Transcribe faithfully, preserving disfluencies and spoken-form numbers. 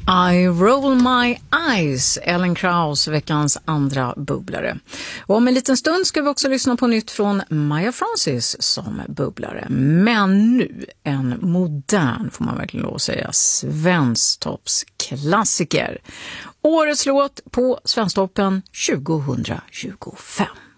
I roll my eyes, Ellen Krauss, veckans andra bubblare. Och om en liten stund ska vi också lyssna på nytt från Maya Francis som bubblare. Men nu en modern, får man verkligen lov att säga, Svensktoppsklassiker. Årets låt på Svensktoppen tjugohundratjugofem.